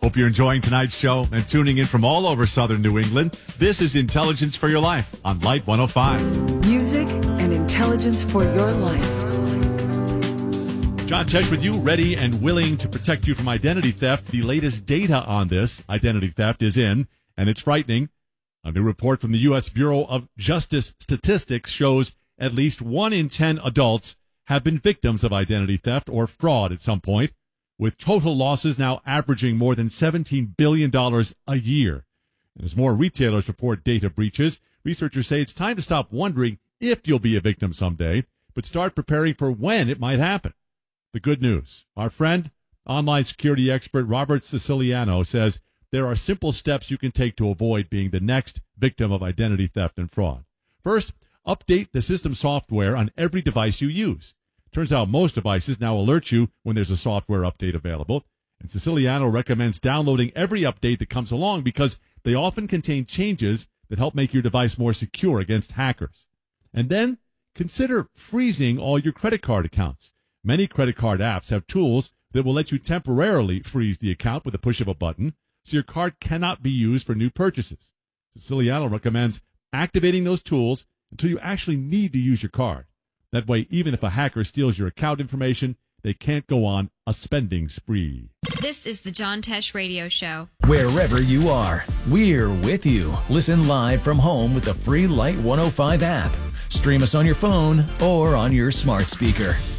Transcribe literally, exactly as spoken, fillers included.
Hope you're enjoying tonight's show and tuning in from all over southern New England. This is Intelligence for Your Life on Light one oh five. Music and intelligence for your life. John Tesh with you, ready and willing to protect you from identity theft. The latest data on this identity theft is in, and it's frightening. A new report from the U S Bureau of Justice Statistics shows at least one in ten adults have been victims of identity theft or fraud at some point, with total losses now averaging more than seventeen billion dollars a year. And as more retailers report data breaches, researchers say it's time to stop wondering if you'll be a victim someday, but start preparing for when it might happen. The good news, our friend, online security expert Robert Siciliano says there are simple steps you can take to avoid being the next victim of identity theft and fraud. First, update the system software on every device you use. Turns out most devices now alert you when there's a software update available, and Siciliano recommends downloading every update that comes along because they often contain changes that help make your device more secure against hackers. And then consider freezing all your credit card accounts. Many credit card apps have tools that will let you temporarily freeze the account with a push of a button, so your card cannot be used for new purchases. Siciliano recommends activating those tools until you actually need to use your card. That way, even if a hacker steals your account information, they can't go on a spending spree. This is the John Tesh Radio Show. Wherever you are, we're with you. Listen live from home with the free Light one oh five app. Stream us on your phone or on your smart speaker.